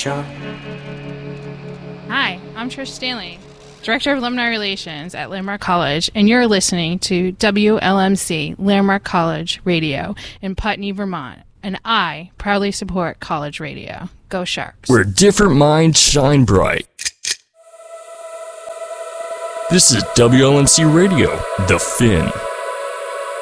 Shaw. Hi, I'm Trish Stanley, Director of Alumni Relations at Landmark College, and you're listening to WLMC Landmark College Radio in Putney, Vermont, and I proudly support college radio. Go Sharks. Where different minds shine bright. This is WLMC Radio, The Fin.